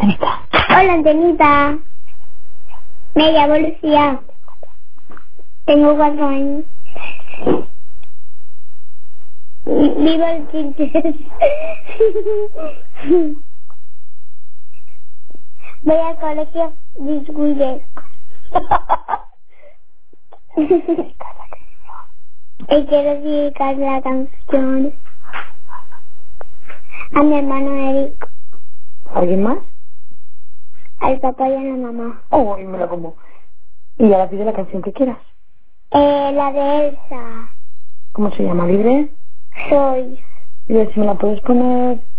Antenita. Hola, Antenita. Me llamo Lucía. Tengo 4 años. Vivo en Quintes. Voy al colegio Disguiles. Y quiero dedicar la canción a mi hermano Eric, ¿Alguien más? al papá y a la mamá. Oh, y me la como. Y ahora pide la canción que quieras. La de Elsa. ¿Cómo se llama? ¿Libre? Soy. Y si me la puedes poner